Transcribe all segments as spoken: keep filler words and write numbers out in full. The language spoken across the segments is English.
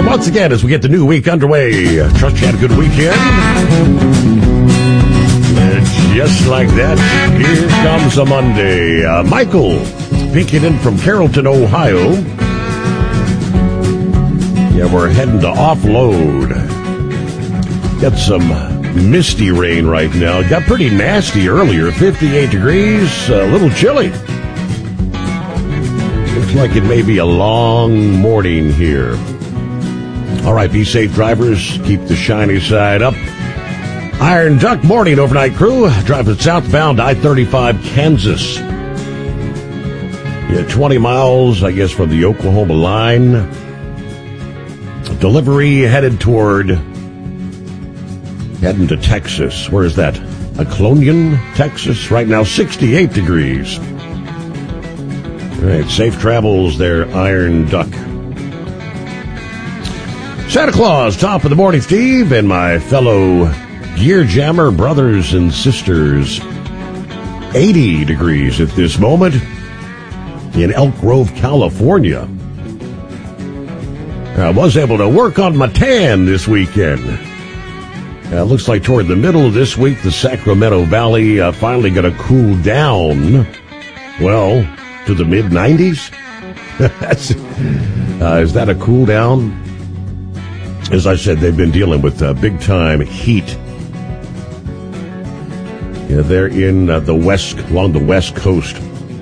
once again as we get the new week underway. Trust you had a good weekend. And just like that, here comes a Monday. Uh, Michael, peeking in from Carrollton, Ohio. Yeah, we're heading to offload. Got some misty rain right now. It got pretty nasty earlier, fifty-eight degrees, a little chilly. Looks like it may be a long morning here. All right, be safe, drivers. Keep the shiny side up. Iron Duck morning overnight crew driving southbound I thirty-five Kansas. Yeah, twenty miles, I guess, from the Oklahoma line. Delivery headed toward, heading to Texas. Where is that? Aclonian, Texas. Right now, sixty-eight degrees. All right, safe travels there, Iron Duck. Santa Claus, top of the morning, Steve, and my fellow Gear Jammer brothers and sisters. eighty degrees at this moment in Elk Grove, California. I was able to work on my tan this weekend. Uh, looks like toward the middle of this week, the Sacramento Valley uh, finally going to cool down, well, to the mid nineties. That's, uh, is that a cool down? As I said, they've been dealing with uh, big-time heat. Yeah, they're in uh, the west, along the west coast.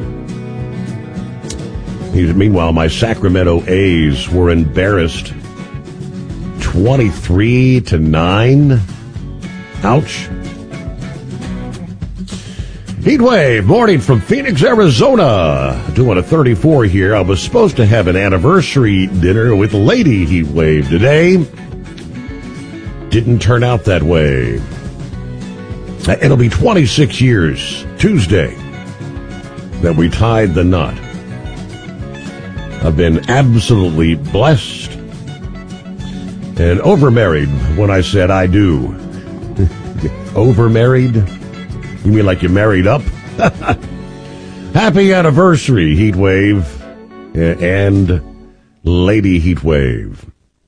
Meanwhile, my Sacramento A's were embarrassed, twenty-three to nine. Ouch. Heat wave morning from Phoenix, Arizona. Doing a thirty-four here. I was supposed to have an anniversary dinner with Lady Heat Wave today. Didn't turn out that way. It'll be twenty-six years, Tuesday, that we tied the knot. I've been absolutely blessed and overmarried when I said I do. Overmarried? You mean like you married up? Happy anniversary, Heat Wave and Lady Heat Wave.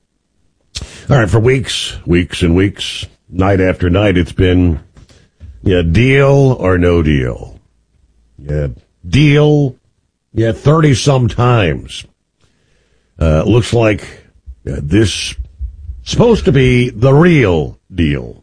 All right, for weeks, weeks and weeks, night after night, it's been yeah, deal or no deal. Yeah, deal. Yeah, thirty-some times. Uh, looks like uh, this supposed to be the real deal.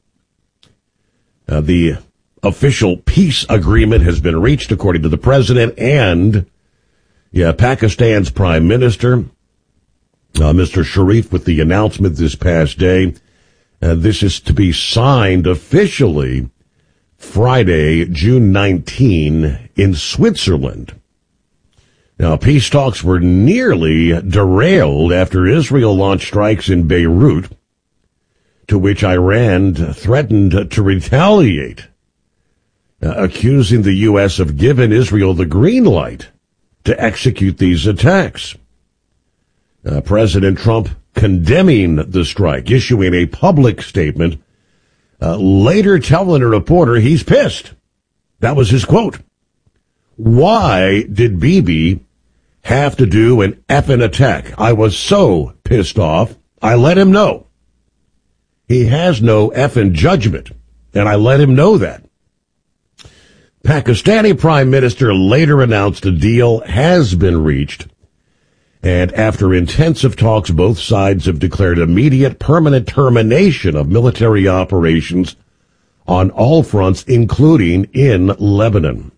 Uh, the official peace agreement has been reached, according to the president and yeah, Pakistan's prime minister, uh, Mister Sharif, with the announcement this past day. Uh, this is to be signed officially Friday, June nineteenth, in Switzerland. Now, peace talks were nearly derailed after Israel launched strikes in Beirut, to which Iran threatened to retaliate, uh, accusing the U S of giving Israel the green light to execute these attacks. Uh, President Trump condemning the strike, issuing a public statement, uh, later telling a reporter he's pissed. That was his quote. Why did Bibi have to do an effing attack? I was so pissed off, I let him know. He has no effing judgment, and I let him know that. Pakistani Prime Minister later announced a deal has been reached, and after intensive talks, both sides have declared immediate permanent termination of military operations on all fronts, including in Lebanon.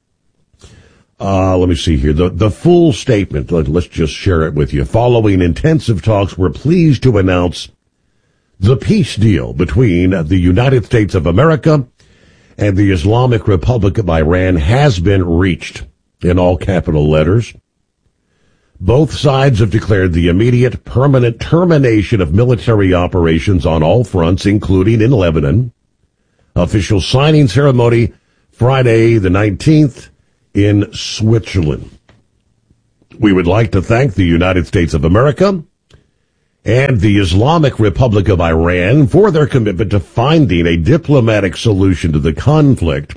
Uh, let me see here. The, the full statement, let, let's just share it with you. Following intensive talks, we're pleased to announce the peace deal between the United States of America and the Islamic Republic of Iran has been reached, in all capital letters. Both sides have declared the immediate permanent termination of military operations on all fronts, including in Lebanon. Official signing ceremony Friday the nineteenth. In Switzerland. We would like to thank the United States of America and the Islamic Republic of Iran for their commitment to finding a diplomatic solution to the conflict.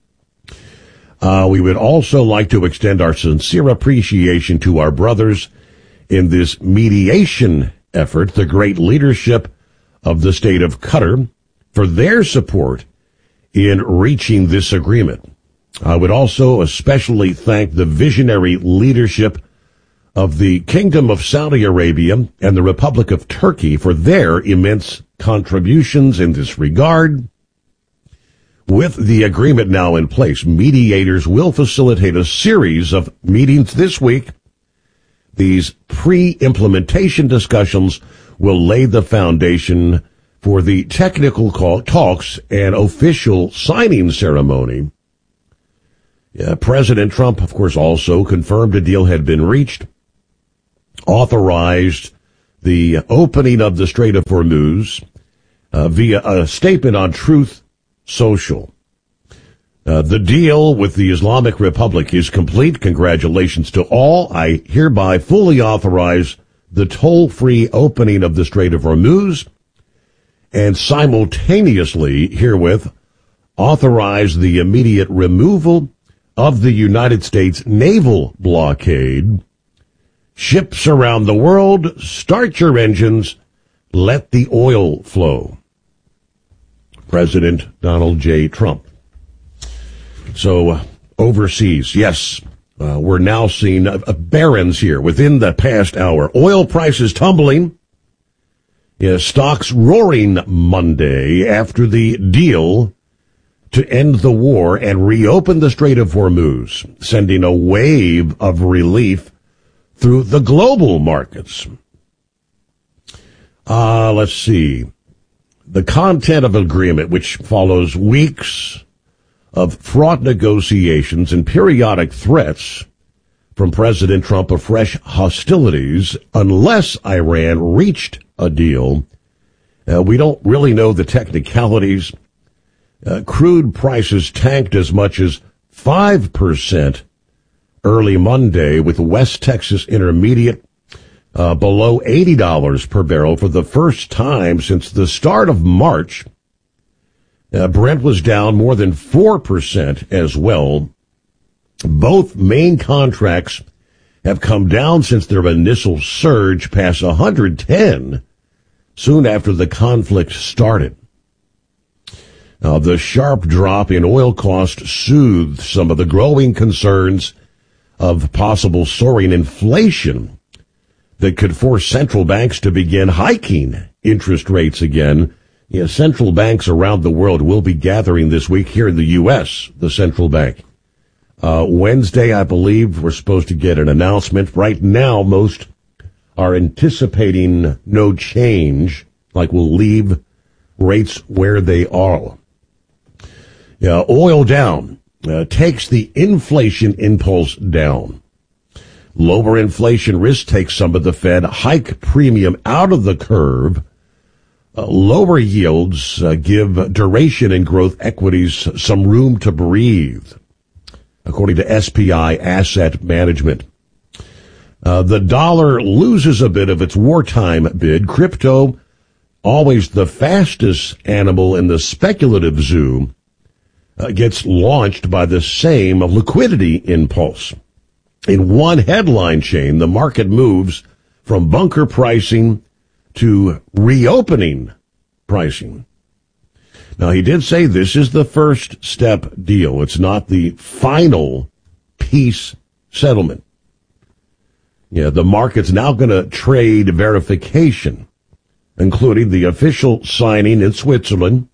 Uh, we would also like to extend our sincere appreciation to our brothers in this mediation effort the great leadership of the state of Qatar for their support in reaching this agreement. I would also especially thank the visionary leadership of the Kingdom of Saudi Arabia and the Republic of Turkey for their immense contributions in this regard. With the agreement now in place, mediators will facilitate a series of meetings this week. These pre-implementation discussions will lay the foundation for the technical call, talks and official signing ceremony. Yeah, President Trump, of course, also confirmed a deal had been reached, authorized the opening of the Strait of Hormuz uh, via a statement on Truth Social. Uh, the deal with the Islamic Republic is complete. Congratulations to all. I hereby fully authorize the toll-free opening of the Strait of Hormuz and simultaneously herewith authorize the immediate removal of the United States naval blockade. Ships around the world, start your engines, let the oil flow. President Donald J. Trump. So, uh, overseas, yes, uh, we're now seeing uh, barons here within the past hour. Oil prices tumbling. Yeah, stocks roaring Monday after the deal to end the war and reopen the Strait of Hormuz, sending a wave of relief through the global markets. Uh, let's see. The content of agreement, which follows weeks of fraught negotiations and periodic threats from President Trump of fresh hostilities unless Iran reached a deal. Uh, we don't really know the technicalities. Uh, crude prices tanked as much as five percent early Monday, with West Texas Intermediate uh, below eighty dollars per barrel for the first time since the start of March. Uh, Brent was down more than four percent as well. Both main contracts have come down since their initial surge past one hundred ten soon after the conflict started. Uh, the sharp drop in oil cost soothed some of the growing concerns of possible soaring inflation that could force central banks to begin hiking interest rates again. Yeah, central banks around the world will be gathering this week here in the U S, the central bank. Uh, Wednesday, I believe, we're supposed to get an announcement. Right now, most are anticipating no change, like we'll leave rates where they are. Yeah, oil down uh, takes the inflation impulse down. Lower inflation risk takes some of the Fed hike premium out of the curve. Uh, lower yields uh, give duration and growth equities some room to breathe, according to S P I Asset Management. Uh, the dollar loses a bit of its wartime bid. Crypto, always the fastest animal in the speculative zoo, uh, gets launched by the same liquidity impulse. In one headline chain, the market moves from bunker pricing to reopening pricing. Now, he did say this is the first step deal. It's not the final peace settlement. Yeah, the market's now going to trade verification, including the official signing in Switzerland,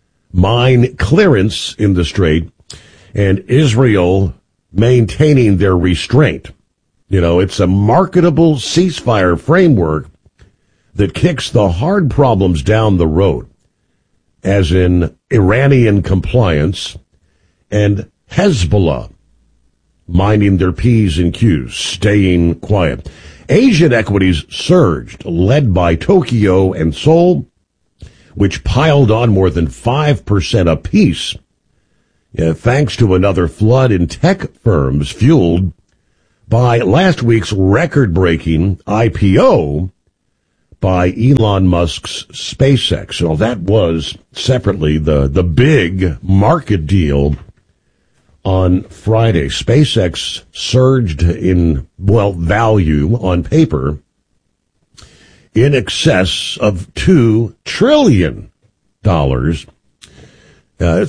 mine clearance in the Strait, and Israel maintaining their restraint. You know, it's a marketable ceasefire framework that kicks the hard problems down the road, as in Iranian compliance and Hezbollah minding their P's and Q's, staying quiet. Asian equities surged, led by Tokyo and Seoul, which piled on more than five percent apiece, uh, thanks to another flood in tech firms fueled by last week's record-breaking I P O by Elon Musk's SpaceX. Well, that was separately the, the big market deal on Friday. SpaceX surged in, well, value on paper in excess of two trillion dollars. Uh,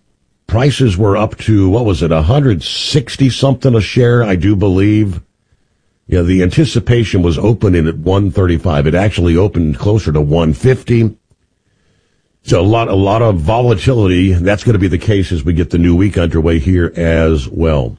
prices were up to, what was it, one hundred sixty something a share, I do believe. Yeah, the anticipation was opening at one thirty-five. It actually opened closer to one fifty. So a lot, a lot of volatility. That's going to be the case as we get the new week underway here as well.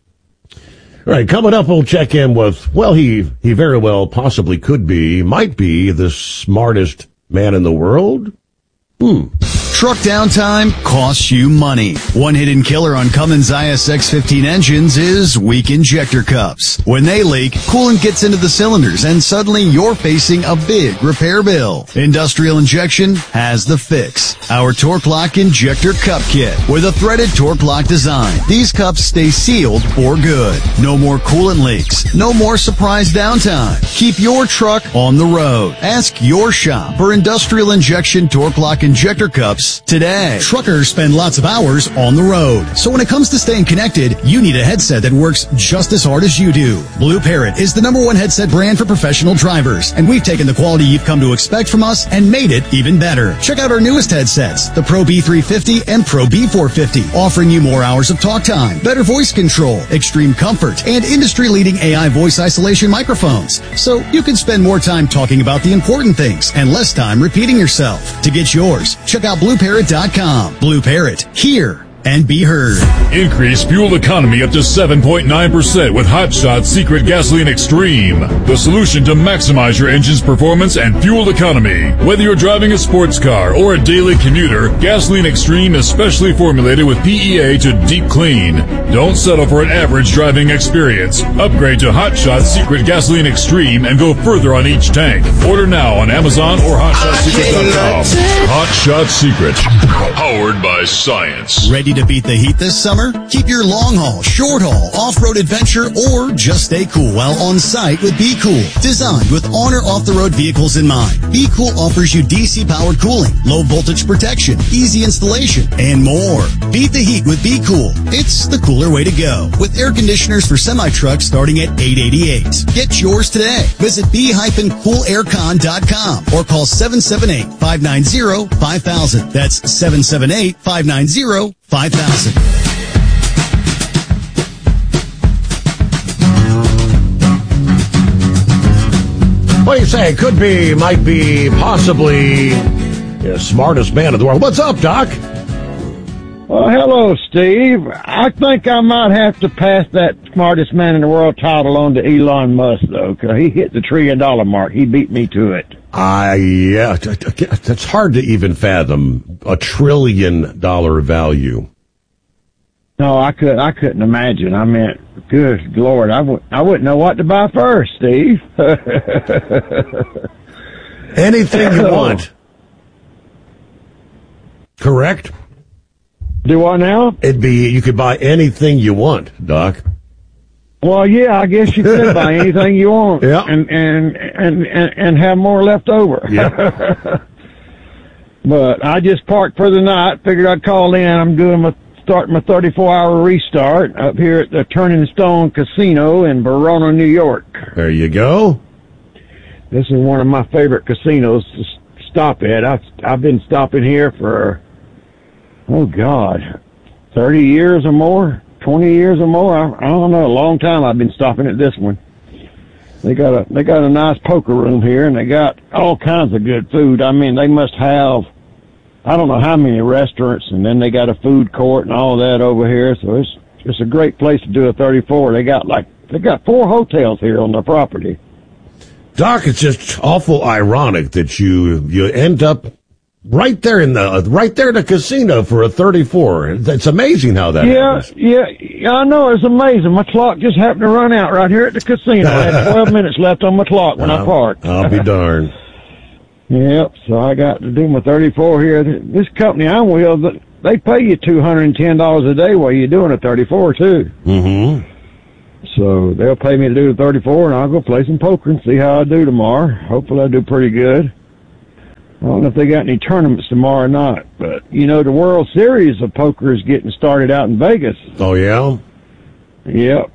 All right, coming up, we'll check in with, well, he, he very well possibly could be, might be the smartest man in the world. Hmm. Truck downtime costs you money. One hidden killer on Cummins I S X fifteen engines is weak injector cups. When they leak, coolant gets into the cylinders and suddenly you're facing a big repair bill. Industrial Injection has the fix. Our Torque Lock Injector Cup Kit with a threaded Torque Lock design. These cups stay sealed for good. No more coolant leaks. No more surprise downtime. Keep your truck on the road. Ask your shop for Industrial Injection Torque Lock Injector Cups today. Truckers spend lots of hours on the road. So when it comes to staying connected, you need a headset that works just as hard as you do. Blue Parrot is the number one headset brand for professional drivers, and we've taken the quality you've come to expect from us and made it even better. Check out our newest headsets, the Pro B three fifty and Pro B four fifty, offering you more hours of talk time, better voice control, extreme comfort, and industry-leading A I voice isolation microphones. So you can spend more time talking about the important things and less time repeating yourself. To get yours, check out blue parrot dot com. Blue Parrot, hear and be heard. Increase fuel economy up to seven point nine percent with Hot Shot Secret Gasoline Extreme. The solution to maximize your engine's performance and fuel economy. Whether you're driving a sports car or a daily commuter, Gasoline Extreme is specially formulated with P E A to deep clean. Don't settle for an average driving experience. Upgrade to Hot Shot Secret Gasoline Extreme and go further on each tank. Order now on Amazon or hot shot secret dot com. Hot Shot Secret. Powered by science. Ready to beat the heat this summer? Keep your long haul, short haul, off-road adventure, or just stay cool while on site with Be Cool. Designed with on or off-the-road vehicles in mind, Be Cool offers you D C-powered cooling, low voltage protection, easy installation, and more. Beat the heat with Be Cool. It's the cooler way to go. With air conditioners for semi-trucks starting at eight eighty-eight. Get yours today. Visit be cool aircon dot com or call seven seven eight, five nine zero, five thousand. That's seven seven eight, five nine zero, five thousand. What do you say? Could be, might be, possibly the smartest man in the world. What's up, Doc? Well, hello, Steve. I think I might have to pass that smartest man in the world title on to Elon Musk, though, because he hit the trillion dollar mark. He beat me to it. I, uh, yeah, that's hard to even fathom. A trillion dollar value. No, I could, I couldn't imagine. I mean, good Lord, I w- I wouldn't know what to buy first, Steve. Anything you want. Correct? Do I now? It'd be, you could buy anything you want, Doc. Well, yeah, I guess you could buy anything you want. Yeah. And, and, and, and, and have more left over. Yeah. But I just parked for the night, figured I'd call in. I'm doing my, starting my thirty-four hour restart up here at the Turning Stone Casino in Verona, New York. There you go. This is one of my favorite casinos to stop at. I've, I've been stopping here for, oh God, thirty years or more, twenty years or more. I, I don't know, a long time I've been stopping at this one. They got a, they got a nice poker room here, and they got all kinds of good food. I mean, they must have, I don't know how many restaurants, and then they got a food court and all that over here. So it's, it's a great place to do a thirty-four. They got like, they got four hotels here on their property. Doc, it's just awful ironic that you, you end up right there in the, right there in the casino for a thirty-four. It's amazing how that Yeah, happens. yeah, yeah, I know. It's amazing. My clock just happened to run out right here at the casino. I had twelve minutes left on my clock when I'll, I parked. I'll be darned. Yep, so I got to do my thirty-four here. This company I'm with, they pay you two hundred ten dollars a day while you're doing a thirty-four, too. Mm-hmm. So they'll pay me to do the thirty-four, and I'll go play some poker and see how I do tomorrow. Hopefully I do pretty good. I don't know if they got any tournaments tomorrow or not, but, you know, the World Series of poker is getting started out in Vegas. Oh, yeah? Yep.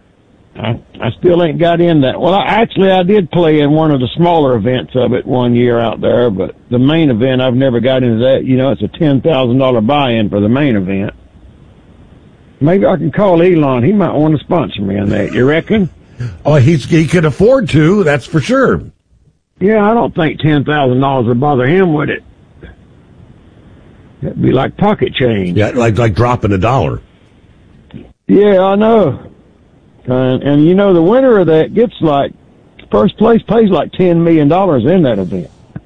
I, I still ain't got in that. Well, I, actually, I did play in one of the smaller events of it one year out there, but the main event, I've never got into that. You know, it's a ten thousand dollars buy-in for the main event. Maybe I can call Elon. He might want to sponsor me on that. You reckon? Oh, he's, he could afford to, that's for sure. Yeah, I don't think ten thousand dollars would bother him, would it? That'd be like pocket change. Yeah, like like dropping a dollar. Yeah, I know. And, and you know, the winner of that gets like, first place pays like ten million dollars in that event.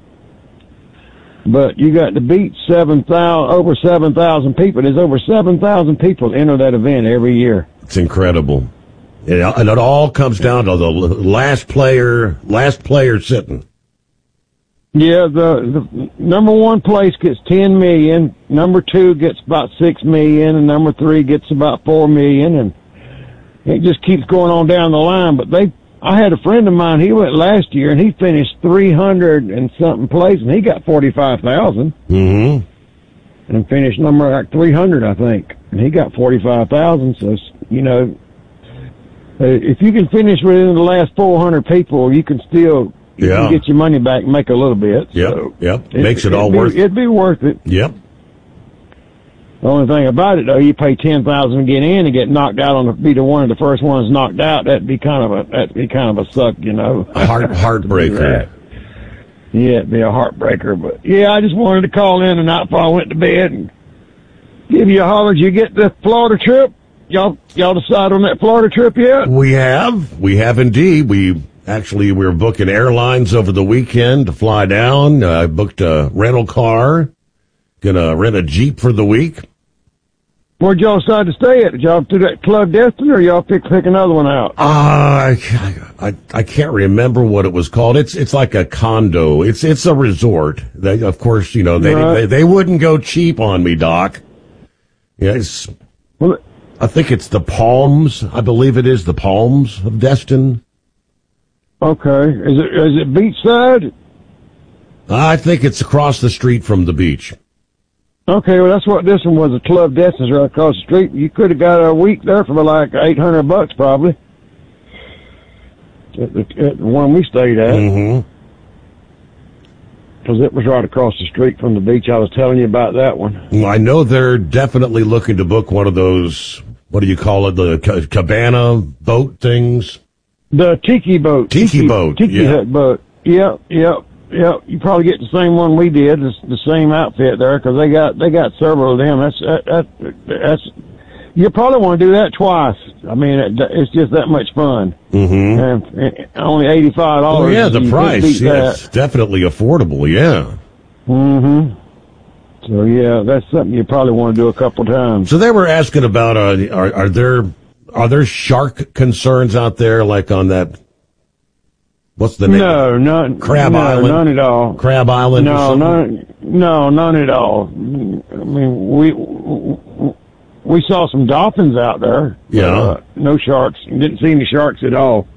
But you got to beat seven thousand, over seven thousand people. There's over seven thousand people enter that event every year. It's incredible. It, and it all comes down to the last player, last player sitting. Yeah, the, the number one place gets ten million, number two gets about six million, and number three gets about four million, and it just keeps going on down the line. But they, I had a friend of mine, he went last year, and he finished three hundred and something place, and he got forty-five thousand. Mm-hmm. And finished number like three hundred, I think, and he got forty-five thousand. So, you know, if you can finish within the last four hundred people, you can still you yeah. can get your money back and make a little bit. Yep, so yep. Makes it all be, worth it. It'd be worth it. Yep. The only thing about it, though, you pay ten thousand to get in and get knocked out on the, be the one of the first ones knocked out. That'd be kind of a, that'd be kind of a suck, you know. A heart, heartbreaker. Yeah, it'd be a heartbreaker. But yeah, I just wanted to call in tonight before I went to bed and give you a holler. Did you get the Florida trip? Y'all, y'all decide on that Florida trip yet? We have. We have indeed. We actually, we were booking airlines over the weekend to fly down. I uh, booked a rental car. Gonna rent a Jeep for the week. Where'd y'all decide to stay at? Did y'all do that Club Destin, or y'all pick, pick another one out? Uh, I, I, I can't remember what it was called. It's, it's like a condo. It's, it's a resort. They, of course, you know, they, right. they, they wouldn't go cheap on me, Doc. Yeah, it's, Well, I think it's the Palms. I believe it is the Palms of Destin. okay. Is it, is it beachside? I think it's across the street from the beach. Okay, well, that's what this one was. A Club Destin's right across the street. You could have got a week there for like eight hundred bucks, probably. At the, at the one we stayed at. Mm-hmm. Because it was right across the street from the beach. I was telling you about that one. Well, I know they're definitely looking to book one of those, what do you call it, the ca- cabana boat things? The Tiki boat. Tiki boat, Tiki yeah. hut boat. Yep, yep. Yeah, you probably get the same one we did, the, the same outfit there, because they got they got several of them. That's that, that that's you probably want to do that twice. I mean, it, it's just that much fun. Mm-hmm. And, and only eighty five dollars. Oh yeah, the price. Yeah, it's definitely affordable. Yeah. Mm-hmm. So yeah, that's something you probably want to do a couple times. So they were asking about uh, are are there are there shark concerns out there, like on that? What's the name? No, none. Crab no, Island. None at all. Crab Island. No, or none. No, none at all. I mean, we we saw some dolphins out there. Yeah. Uh, no sharks. Didn't see any sharks at all.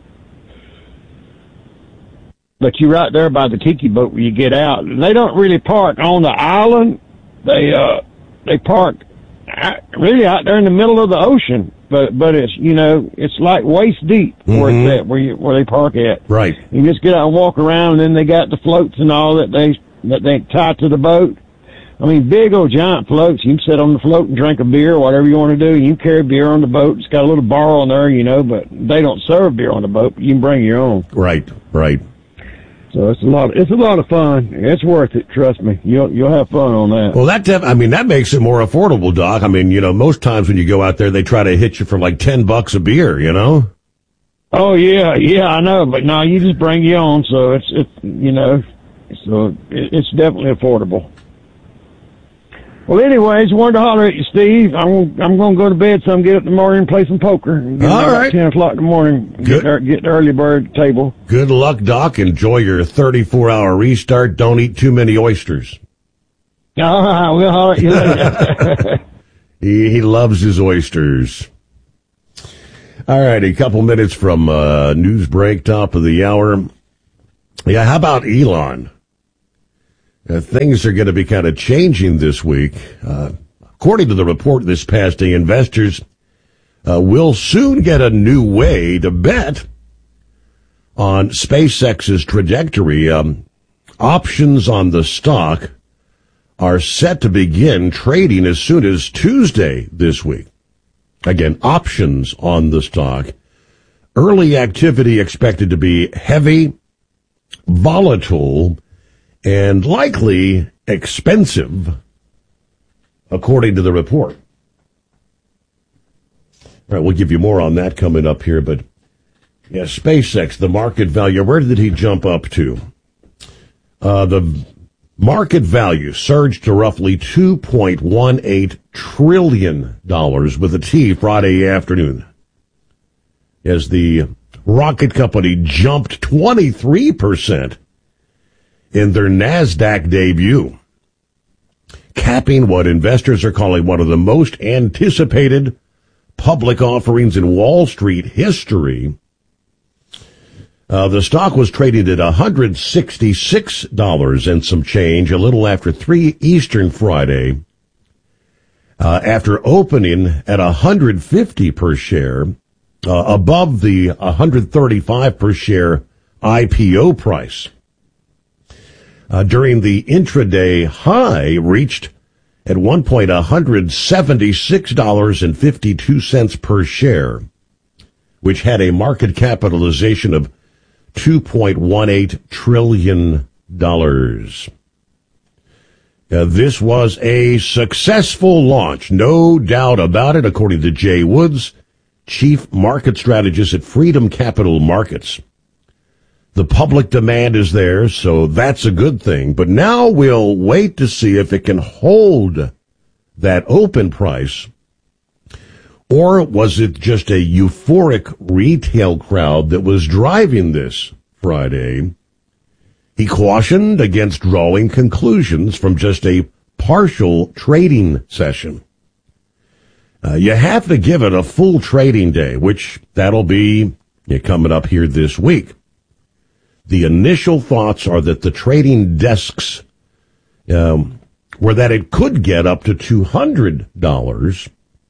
But you're right there by the Tiki boat where you get out. They don't really park on the island. They uh they park really out there in the middle of the ocean. But but it's you know it's like waist deep where Mm-hmm. it's at where you where they park at. Right. You just get out and walk around, and then they got the floats and all that they that they tie to the boat. I mean, big old giant floats. You can sit on the float and drink a beer, or whatever you want to do. You can carry beer on the boat. It's got a little bar on there, you know, but they don't serve beer on the boat. But you can bring your own. Right. Right. So it's a lot. It's a lot of fun. It's worth it. Trust me. You'll you'll have fun on that. Well, that def- I mean that makes it more affordable, Doc. I mean, you know, most times when you go out there, they try to hit you for like ten bucks a beer. You know. Oh yeah, yeah, I know. But no, you just bring your own. So it's it's you know, so it, it's definitely affordable. Well, anyways, wanted to holler at you, Steve. I'm I'm going to go to bed, so I'm get up in the morning and play some poker. Get All about right. ten o'clock in the morning. Good. Get there, get the early bird table. Good luck, Doc. Enjoy your thirty-four hour restart. Don't eat too many oysters. All right, we'll holler at you later. He, he loves his oysters. All right, a couple minutes from uh, news break, top of the hour. Yeah, how about Elon? Uh, things are going to be kind of changing this week. Uh, according to the report this past day, investors uh, we'll soon get a new way to bet on SpaceX's trajectory. Um, options on the stock are set to begin trading as soon as Tuesday this week. Again, options on the stock. Early activity expected to be heavy, volatile, and likely expensive, according to the report. All right, we'll give you more on that coming up here, but yeah, SpaceX, the market value, where did he jump up to? Uh, the market value surged to roughly two point one eight trillion dollars with a T Friday afternoon, as the rocket company jumped twenty-three percent in their NASDAQ debut, capping what investors are calling one of the most anticipated public offerings in Wall Street history. Uh, the stock was traded at one hundred sixty-six dollars and some change a little after three Eastern Friday, uh, after opening at one hundred fifty per share, uh, above the one hundred thirty-five per share I P O price. Uh, during the intraday high reached at one point one hundred seventy-six dollars and fifty-two cents per share, which had a market capitalization of two point one eight trillion dollars. Uh, this was a successful launch, no doubt about it, according to Jay Woods, chief market strategist at Freedom Capital Markets. The public demand is there, so that's a good thing. But now we'll wait to see if it can hold that open price. Or was it just a euphoric retail crowd that was driving this Friday? He cautioned against drawing conclusions from just a partial trading session. Uh, you have to give it a full trading day, which that'll be yeah, coming up here this week. The initial thoughts are that the trading desks um, were that it could get up to two hundred dollars.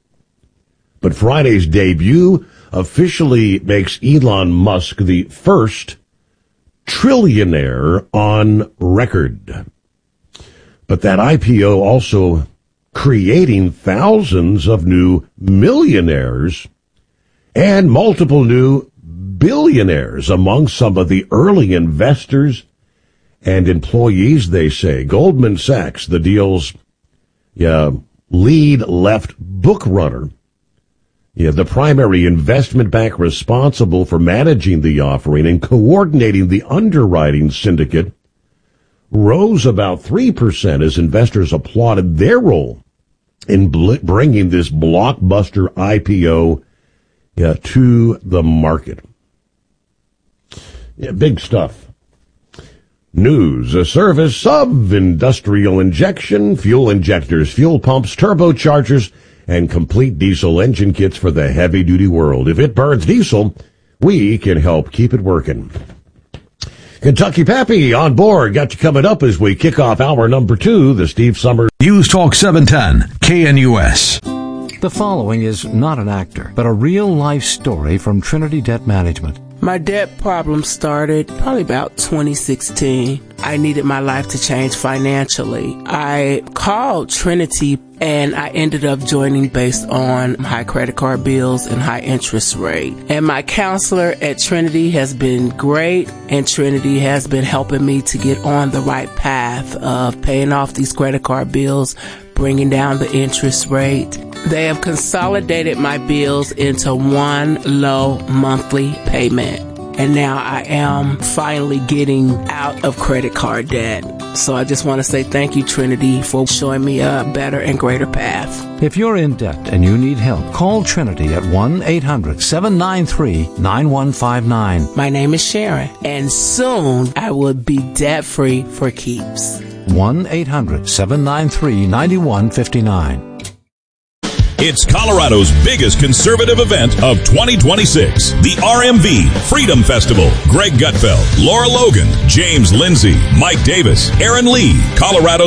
But Friday's debut officially makes Elon Musk the first trillionaire on record. But that I P O also creating thousands of new millionaires and multiple new billionaires among some of the early investors and employees, they say. Goldman Sachs, the deal's yeah, lead left book runner, yeah, the primary investment bank responsible for managing the offering and coordinating the underwriting syndicate, rose about three percent as investors applauded their role in bl- bringing this blockbuster I P O yeah, to the market. Yeah, big stuff. News, a service of industrial injection, fuel injectors, fuel pumps, turbochargers, and complete diesel engine kits for the heavy-duty world. If it burns diesel, we can help keep it working. Kentucky Pappy on board. Got you coming up as we kick off hour number two, the Steve Summers. News Talk seven ten, K N U S. The following is not an actor, but a real-life story from Trinity Debt Management. My debt problem started probably about twenty sixteen. I needed my life to change financially. I called Trinity and I ended up joining based on high credit card bills and high interest rate. And my counselor at Trinity has been great, and Trinity has been helping me to get on the right path of paying off these credit card bills, bringing down the interest rate. They have consolidated my bills into one low monthly payment. And now I am finally getting out of credit card debt. So I just want to say thank you, Trinity, for showing me a better and greater path. If you're in debt and you need help, call Trinity at one eight hundred seven nine three nine one five nine. My name is Sharon, and soon I will be debt-free for keeps. one eight hundred seven nine three nine one five nine. It's Colorado's biggest conservative event of twenty twenty-six, the R M V Freedom Festival. Greg Gutfeld, Laura Logan, James Lindsay, Mike Davis, Aaron Lee, Colorado's